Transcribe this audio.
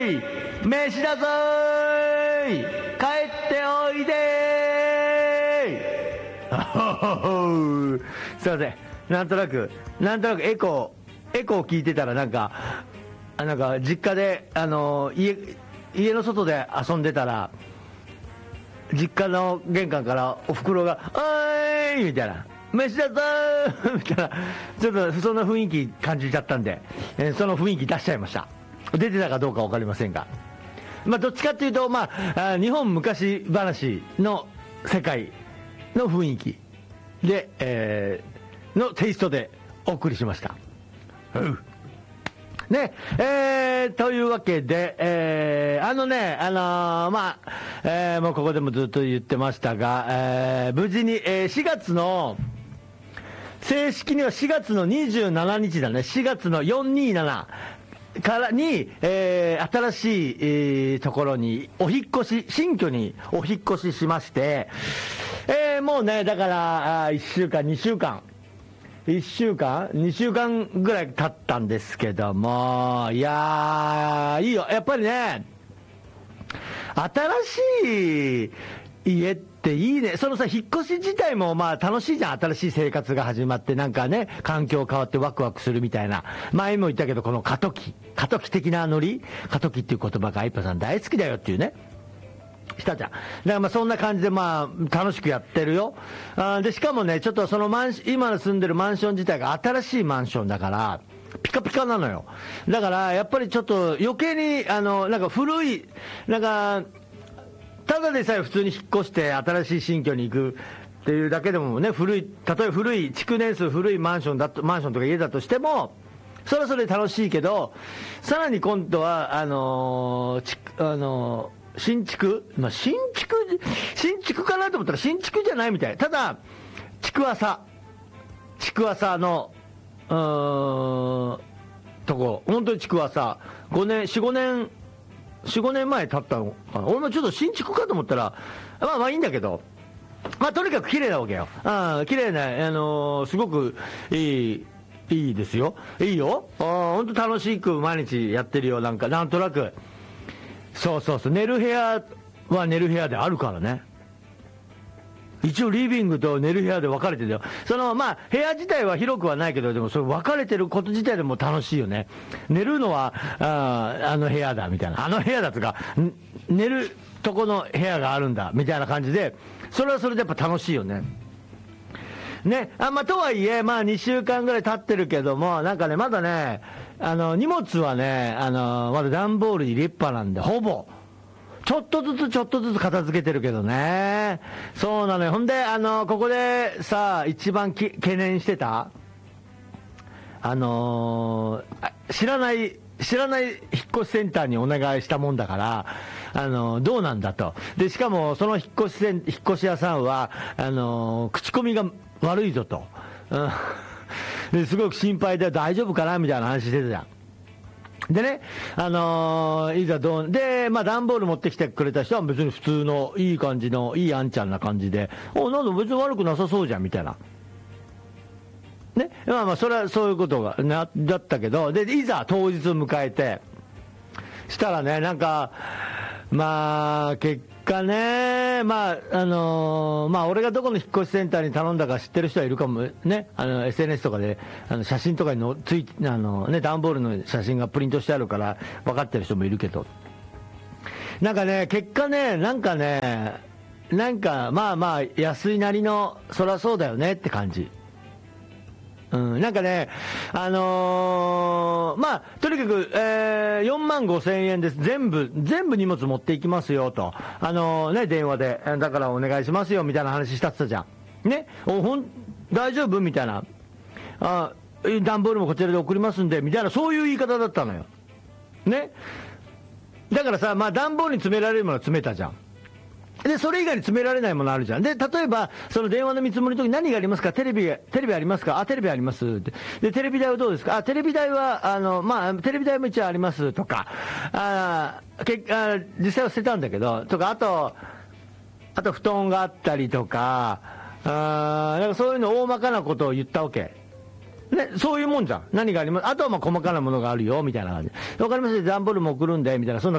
飯だぞーい、帰っておいでーすいません、なんとなくエコー聞いてたらなんか実家で家の外で遊んでたら、実家の玄関からおふくろが「おーい!」みたいな「飯だぞー!」みたいな、ちょっとそんな雰囲気感じちゃったんで、その雰囲気出しちゃいました。出てたかどうか分かりませんが、どっちかっていうと、日本昔話の世界の雰囲気で、のテイストでお送りしました。ね、というわけで、もうここでもずっと言ってましたが、無事に、4月の、正式には4月の27日だね、4月の427からに、新しい、ところに新居にお引っ越ししまして、もうね、だから1週間2週間2週間ぐらい経ったんですけども、いやーいいよ、やっぱりね、新しい家っていいね。そのさ、引っ越し自体も楽しいじゃん。新しい生活が始まって、なんかね、環境変わってワクワクするみたいな。前も言ったけど、この過渡期的なノリ、過渡期っていう言葉がアイパさん大好きだよっていうね、したじゃん。だからそんな感じで楽しくやってるよ。でしかもね、ちょっとその今の住んでるマンション自体が新しいマンションだからピカピカなのよ。だからやっぱりちょっと余計になんか古い、なんかただでさえ普通に引っ越して新しい新居に行くっていうだけでもね、例えば古い築年数古いマンションとか家だとしてもそれはそれで楽しいけど、さらに今度は新築かなと思ったら新築じゃないみたい。ただ築浅のとこ、本当に築浅、4、5年前経ったのかな。俺もちょっと新築かと思ったらいいんだけど、とにかく綺麗なわけよ。綺麗な、すごくいいですよ。いいよ。本当楽しく毎日やってるよ。なんとなく。そう寝る部屋は寝る部屋であるからね。一応リビングと寝る部屋で分かれてるよ。部屋自体は広くはないけど、でもそれ分かれてること自体でも楽しいよね。寝るのは部屋だみたいな、部屋だとか寝るとこの部屋があるんだみたいな感じで、それはそれでやっぱ楽しいよね。ね、とはいえ2週間ぐらい経ってるけども、なんかね、まだね、荷物はね、まだ段ボールに立派なんで、ほぼちょっとずつ片付けてるけどね。そうなのよ。ほんでここでさ、一番懸念してた知らない引っ越しセンターにお願いしたもんだからどうなんだと。でしかもその引っ越し屋さんは口コミが悪いぞと、ですごく心配で大丈夫かなみたいな話してたじゃん。でね、いざで、段ボール持ってきてくれた人は別に普通のいい感じのいいあんちゃんな感じで、なんだ別に悪くなさそうじゃんみたいなね。それはそういうことがだったけど、でいざ当日迎えてしたらね、なんか結果ね、俺がどこの引っ越しセンターに頼んだか知ってる人はいるかもね。SNS とかで写真とかに段ボールの写真がプリントしてあるから分かってる人もいるけど、なんかね、結果ね、安いなりのそりゃそうだよねって感じ。なんかね、とにかく、45,000円です。全部荷物持っていきますよと。電話で、だからお願いしますよみたいな話したってたじゃん。ね、大丈夫みたいな。段ボールもこちらで送りますんで、みたいな、そういう言い方だったのよ。ね。だからさ、段ボールに詰められるものは詰めたじゃん。で、それ以外に詰められないものあるじゃん。で、例えば、その電話の見積もりの時に何がありますか？テレビありますか？テレビありますって。で、テレビ台はどうですか？テレビ台は、テレビ台も一応ありますとか、実際は捨てたんだけど、とか、あと布団があったりとか、なんかそういうの大まかなことを言ったわけ。ね、そういうもんじゃん。何があります？あとは細かなものがあるよ、みたいな感じ。わかりました。段ボールも送るんで、みたいな、そんな